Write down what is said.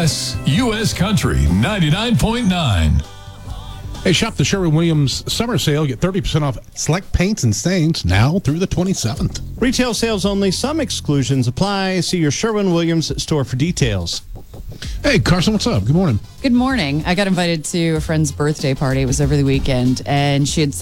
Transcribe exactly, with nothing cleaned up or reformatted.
S, U S Country ninety-nine point nine. Hey, shop the Sherwin-Williams summer sale. Get thirty percent off select paints and stains now through the twenty-seventh. Retail sales only. Some exclusions apply. See your Sherwin-Williams store for details. Hey, Carson, what's up? Good morning. Good morning. I got invited to a friend's birthday party. It was over the weekend, and she had